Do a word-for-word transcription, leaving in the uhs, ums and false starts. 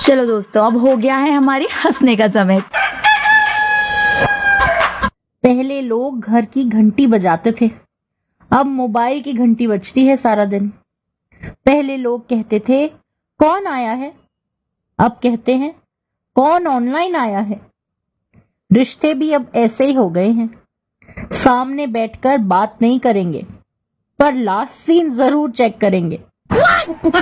चलो दोस्तों, अब हो गया है हमारी हंसने का समय। पहले लोग घर की घंटी बजाते थे, अब मोबाइल की घंटी बजती है सारा दिन। पहले लोग कहते थे कौन आया है, अब कहते हैं कौन ऑनलाइन आया है। रिश्ते भी अब ऐसे ही हो गए हैं, सामने बैठकर बात नहीं करेंगे पर लास्ट सीन जरूर चेक करेंगे।